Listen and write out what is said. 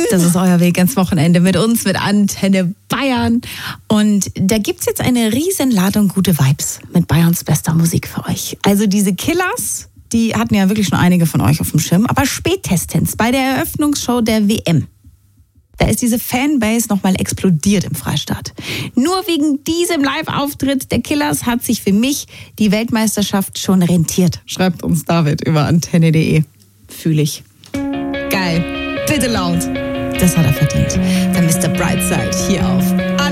Das ist euer Weg ins Wochenende mit uns, mit Antenne Bayern. Und da gibt's jetzt eine Riesenladung gute Vibes mit Bayerns bester Musik für euch. Also diese Killers, die hatten ja wirklich schon einige von euch auf dem Schirm, aber spätestens bei der Eröffnungsshow der WM, da ist diese Fanbase nochmal explodiert im Freistaat. Nur wegen diesem Live-Auftritt der Killers hat sich für mich die Weltmeisterschaft schon rentiert, schreibt uns David über antenne.de. Fühl ich. Geil. Bitte laut. Das hat er verdient. Der Mr. Brightside hier auf